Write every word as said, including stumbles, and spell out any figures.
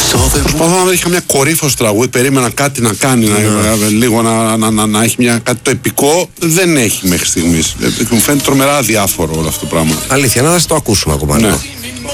Προσπαθώ να έχει καμιά κορύφωση τραγούδι, περίμενα κάτι να κάνει, να, λίγο να, να, να, να έχει μια, κάτι το επικό. Δεν έχει μέχρι στιγμής. Μου φαίνεται τρομερά αδιάφορο όλο αυτό το πράγμα. Αλήθεια, να το ακούσουμε ακόμα. Ναι.